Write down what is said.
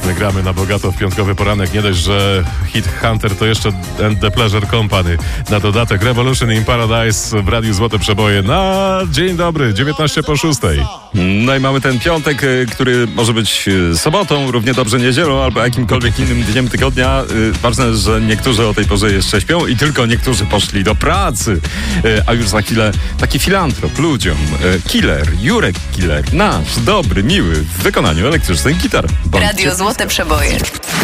My gramy na bogato w piątkowy poranek. Nie dość, że hit Hunter to jeszcze And The Pleasure Company. Na dodatek Revolution in Paradise w Radiu Złote Przeboje na dzień dobry, 19:06. No i mamy ten piątek, który może być sobotą, równie dobrze niedzielą albo jakimkolwiek innym dniem tygodnia. Ważne, że niektórzy o tej porze jeszcze śpią i tylko niektórzy poszli do pracy. A już za chwilę taki filantrop ludziom. Killer, Jurek Killer, nasz dobry, miły w wykonaniu elektrycznych gitar. Radio Złote Przeboje.